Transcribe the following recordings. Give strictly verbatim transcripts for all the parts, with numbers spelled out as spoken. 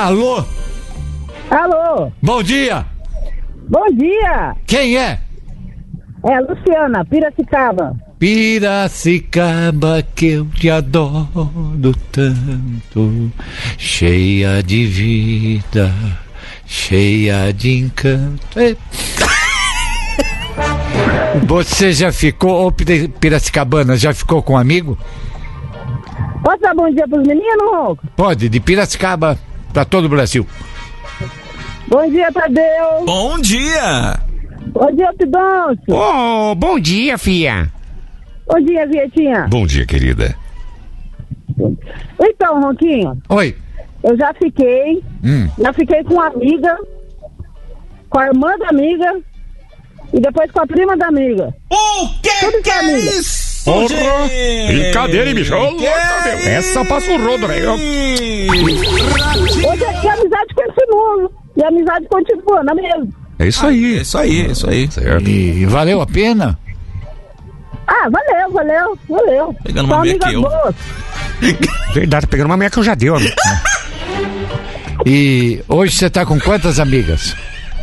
Alô? Alô? Bom dia! Bom dia! Quem é? É a Luciana, Piracicaba. Piracicaba, que eu te adoro tanto, cheia de vida, cheia de encanto. É. Você já ficou, ô Piracicabana, já ficou com um amigo? Posso dar bom dia pros meninos, Ronco? Pode, de Piracicaba pra todo o Brasil. Bom dia, Tadeu. Bom dia! Bom dia, Pidoncio. Oh, bom dia, fia. Bom dia, Vietinha. Bom dia, querida. Então, Ronquinho. Oi. Eu já fiquei, hum. já fiquei com uma amiga, com a irmã da amiga e depois com a prima da amiga. O que Tudo que é família. isso? Porra! Gente? Brincadeira, hein, bicho? Ô, louco, meu. Essa passa o rodo, velho. Hoje é amizade continua. E a amizade continua, não é mesmo? É isso aí. É isso aí, é isso aí. Certo. E valeu a pena? Ah, valeu, valeu, valeu. Pegando São uma meia amigas que eu. boas. Verdade, pegando uma meia que eu já deu, né? E hoje você tá com quantas amigas?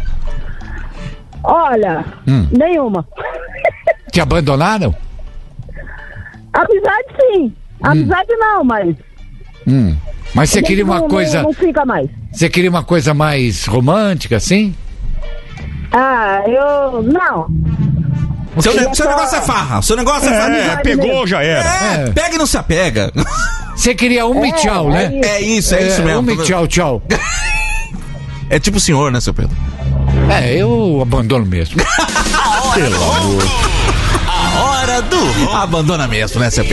Olha, Hum. nenhuma. Te abandonaram? Amizade sim. Amizade não, mas. Hum. Mas você a gente queria uma não, coisa. Não, não fica mais. Você queria uma coisa mais romântica, assim? Ah, eu. Não. Seu, ne- Eu seu só- negócio é farra. Seu negócio é, farra. É, pegou, já era. É, É. pega e não se apega. Você queria um e tchau, é né? É isso, é, isso mesmo. Um e tchau, tchau. É tipo o senhor, né, seu Pedro? É, eu abandono mesmo. A hora do... Abandona mesmo, né, seu Pedro?